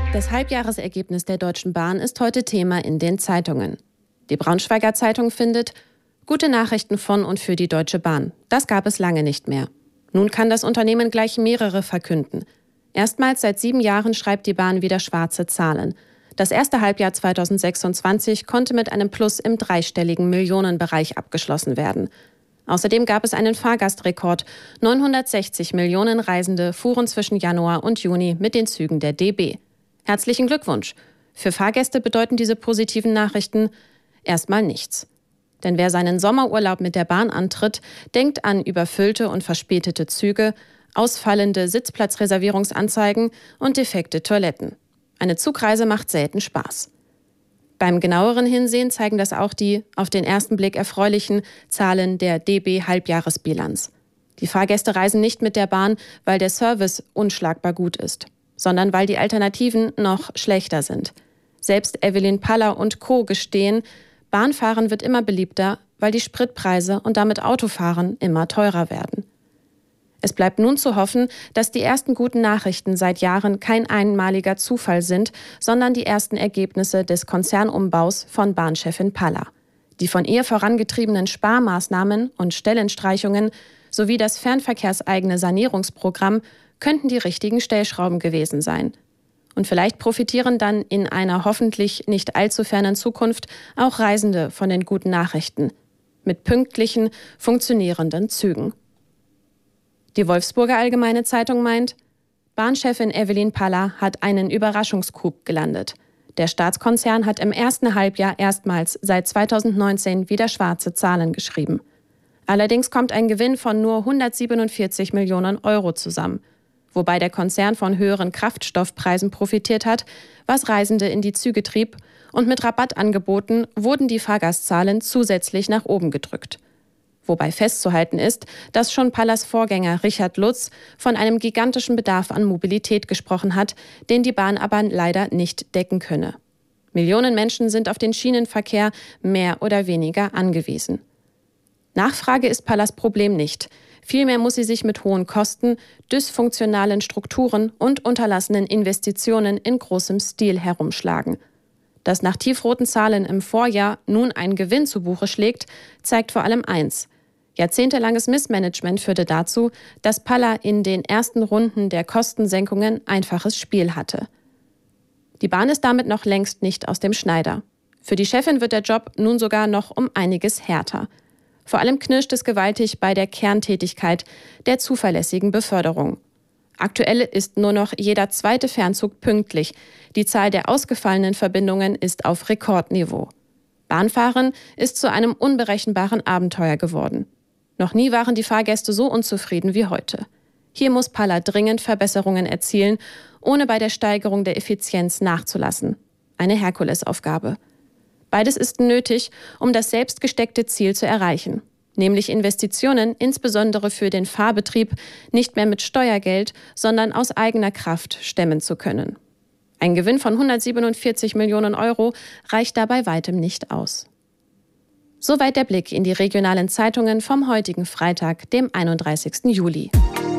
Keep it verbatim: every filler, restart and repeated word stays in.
Das Halbjahresergebnis der Deutschen Bahn ist heute Thema in den Zeitungen. Die Braunschweiger Zeitung findet: Gute Nachrichten von und für die Deutsche Bahn. Das gab es lange nicht mehr. Nun kann das Unternehmen gleich mehrere verkünden. Erstmals seit sieben Jahren schreibt die Bahn wieder schwarze Zahlen. Das erste Halbjahr zweitausendsechsundzwanzig konnte mit einem Plus im dreistelligen Millionenbereich abgeschlossen werden. Außerdem gab es einen Fahrgastrekord. neunhundertsechzig Millionen Reisende fuhren zwischen Januar und Juni mit den Zügen der D B. Herzlichen Glückwunsch! Für Fahrgäste bedeuten diese positiven Nachrichten erstmal nichts. Denn wer seinen Sommerurlaub mit der Bahn antritt, denkt an überfüllte und verspätete Züge, ausfallende Sitzplatzreservierungsanzeigen und defekte Toiletten. Eine Zugreise macht selten Spaß. Beim genaueren Hinsehen zeigen das auch die auf den ersten Blick erfreulichen Zahlen der D B-Halbjahresbilanz. Die Fahrgäste reisen nicht mit der Bahn, weil der Service unschlagbar gut ist, sondern weil die Alternativen noch schlechter sind. Selbst Evelyn Paller und Co. gestehen, Bahnfahren wird immer beliebter, weil die Spritpreise und damit Autofahren immer teurer werden. Es bleibt nun zu hoffen, dass die ersten guten Nachrichten seit Jahren kein einmaliger Zufall sind, sondern die ersten Ergebnisse des Konzernumbaus von Bahnchefin Paller. Die von ihr vorangetriebenen Sparmaßnahmen und Stellenstreichungen sowie das fernverkehrseigene Sanierungsprogramm könnten die richtigen Stellschrauben gewesen sein. Und vielleicht profitieren dann in einer hoffentlich nicht allzu fernen Zukunft auch Reisende von den guten Nachrichten. Mit pünktlichen, funktionierenden Zügen. Die Wolfsburger Allgemeine Zeitung meint, Bahnchefin Evelyn Paller hat einen Überraschungscoup gelandet. Der Staatskonzern hat im ersten Halbjahr erstmals seit zweitausendneunzehn wieder schwarze Zahlen geschrieben. Allerdings kommt ein Gewinn von nur hundertsiebenundvierzig Millionen Euro zusammen. Wobei der Konzern von höheren Kraftstoffpreisen profitiert hat, was Reisende in die Züge trieb, und mit Rabattangeboten wurden die Fahrgastzahlen zusätzlich nach oben gedrückt. Wobei festzuhalten ist, dass schon Pallers Vorgänger Richard Lutz von einem gigantischen Bedarf an Mobilität gesprochen hat, den die Bahn aber leider nicht decken könne. Millionen Menschen sind auf den Schienenverkehr mehr oder weniger angewiesen. Nachfrage ist Pallers Problem nicht. Vielmehr muss sie sich mit hohen Kosten, dysfunktionalen Strukturen und unterlassenen Investitionen in großem Stil herumschlagen. Dass nach tiefroten Zahlen im Vorjahr nun ein Gewinn zu Buche schlägt, zeigt vor allem eins: Jahrzehntelanges Missmanagement führte dazu, dass Paller in den ersten Runden der Kostensenkungen einfaches Spiel hatte. Die Bahn ist damit noch längst nicht aus dem Schneider. Für die Chefin wird der Job nun sogar noch um einiges härter. Vor allem knirscht es gewaltig bei der Kerntätigkeit der zuverlässigen Beförderung. Aktuell ist nur noch jeder zweite Fernzug pünktlich. Die Zahl der ausgefallenen Verbindungen ist auf Rekordniveau. Bahnfahren ist zu einem unberechenbaren Abenteuer geworden. Noch nie waren die Fahrgäste so unzufrieden wie heute. Hier muss Paller dringend Verbesserungen erzielen, ohne bei der Steigerung der Effizienz nachzulassen. Eine Herkulesaufgabe. Beides ist nötig, um das selbstgesteckte Ziel zu erreichen, nämlich Investitionen, insbesondere für den Fahrbetrieb, nicht mehr mit Steuergeld, sondern aus eigener Kraft stemmen zu können. Ein Gewinn von hundertsiebenundvierzig Millionen Euro reicht dabei weitem nicht aus. Soweit der Blick in die regionalen Zeitungen vom heutigen Freitag, dem einunddreißigsten Juli.